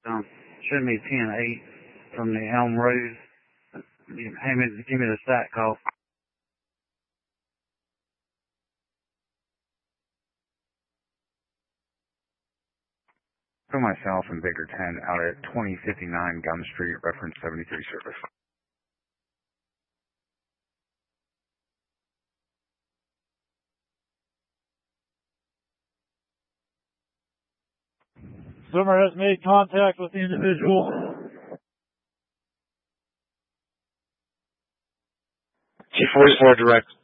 Showed me 10-8 from the Elm Road. Give me the stat call. For myself and Baker 10 out at 2059 Gum Street, reference 73 service. Swimmer has made contact with the individual. G44 direct.